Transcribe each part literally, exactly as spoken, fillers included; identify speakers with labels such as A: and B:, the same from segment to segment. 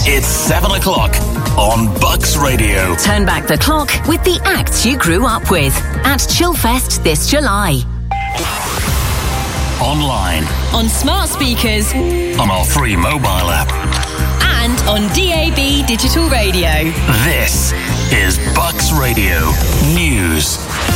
A: It's seven o'clock on Bucks Radio.
B: Turn back the clock with the acts you grew up with at Chillfest this July.
A: Online.
C: On smart speakers.
A: On our free mobile app.
C: And on D A B digital radio.
A: This is Bucks Radio News.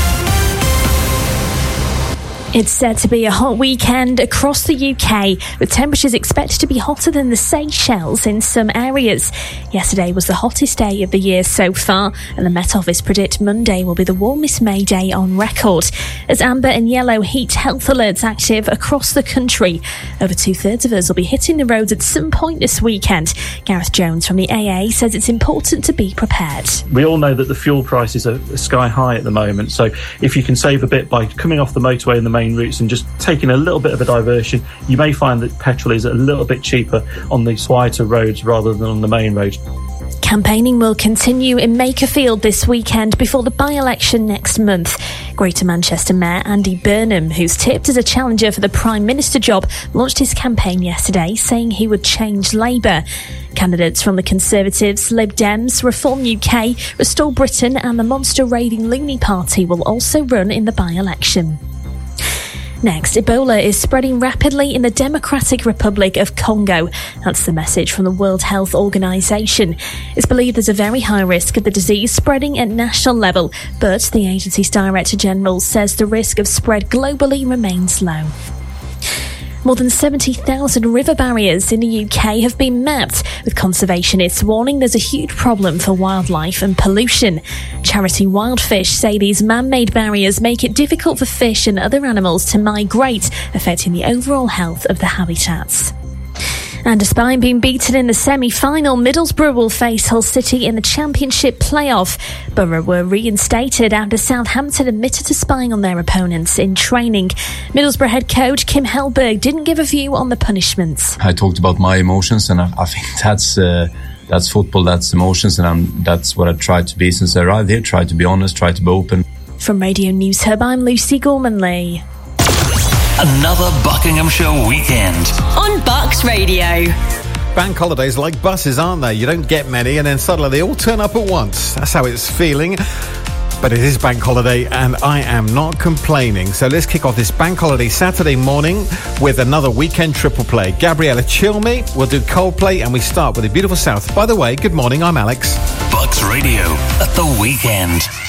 D: It's said to be a hot weekend across the U K, with temperatures expected to be hotter than the Seychelles in some areas. Yesterday was the hottest day of the year so far, and the Met Office predict Monday will be the warmest May day on record. As amber and yellow heat health alerts active across the country, over two-thirds of us will be hitting the roads at some point this weekend. Gareth Jones from the A A says it's important to be prepared.
E: We all know that the fuel prices are sky high at the moment, so if you can save a bit by coming off the motorway and the main routes and just taking a little bit of a diversion, you may find that petrol is a little bit cheaper on these quieter roads rather than on the main road.
D: Campaigning will continue in Makerfield this weekend before the by-election next month. Greater Manchester Mayor Andy Burnham, who's tipped as a challenger for the Prime Minister job, launched his campaign yesterday, saying he would change Labour. Candidates from the Conservatives, Lib Dems, Reform U K, Restore Britain and the monster-raiding Looney Party will also run in the by-election. Next, Ebola is spreading rapidly in the Democratic Republic of Congo. That's the message from the World Health Organization. It's believed there's a very high risk of the disease spreading at national level, but the agency's Director General says the risk of spread globally remains low. More than seventy thousand river barriers in the U K have been mapped, with conservationists warning there's a huge problem for wildlife and pollution. Charity Wildfish say these man-made barriers make it difficult for fish and other animals to migrate, affecting the overall health of the habitats. And despite being beaten in the semi-final, Middlesbrough will face Hull City in the Championship playoff. Borough were reinstated after Southampton admitted to spying on their opponents in training. Middlesbrough head coach Kim Hellberg didn't give a view on the punishments.
F: I talked about my emotions, and I, I think that's uh, that's football, that's emotions, and I'm, that's what I tried to be since I arrived here. Tried to be honest, tried to be open.
D: From Radio News Hub, I'm Lucy Gormanley.
A: Another Buckinghamshire weekend
C: on Bucks Radio.
G: Bank holidays are like buses, aren't they? You don't get many and then suddenly they all turn up at once. That's how it's feeling. But it is bank holiday and I am not complaining. So let's kick off this bank holiday Saturday morning with another weekend triple play. Gabriella Chill Me, we'll do Coldplay, and we start with the beautiful South. By the way, good morning, I'm Alex.
A: Bucks Radio at the weekend.